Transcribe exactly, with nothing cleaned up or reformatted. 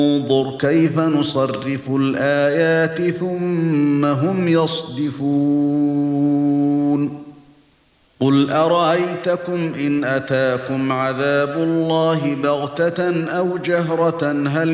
انظر كيف نصرف الآيات ثم هم يصدفون قل أرأيتكم إن أتاكم عذاب الله بغتة أو جهرة هل